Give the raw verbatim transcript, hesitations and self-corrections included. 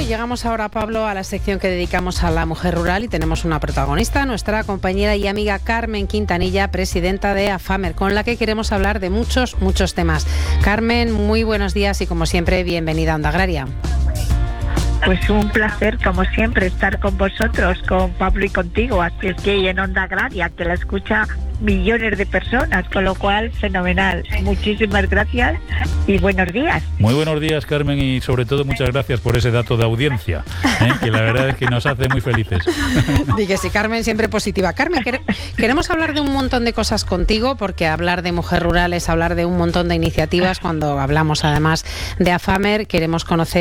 y llegamos ahora, Pablo, a la sección que dedicamos a la mujer rural y tenemos una protagonista, nuestra compañera y amiga Carmen Quintanilla, presidenta de AFAMER, con la que queremos hablar de muchos, muchos temas. Carmen, muy buenos días y como siempre, bienvenida a Onda Agraria. Pues un placer, como siempre, estar con vosotros, con Pablo y contigo, así es que en Onda Agraria, que la escucha millones de personas, con lo cual, fenomenal. Muchísimas gracias y buenos días. Muy buenos días, Carmen, y sobre todo muchas gracias por ese dato de audiencia, ¿eh? que la verdad es que nos hace muy felices. Dije, sí, Carmen siempre positiva. Carmen, quer- queremos hablar de un montón de cosas contigo, porque hablar de mujer rural es hablar de un montón de iniciativas. Cuando hablamos además de AFAMER, queremos conocer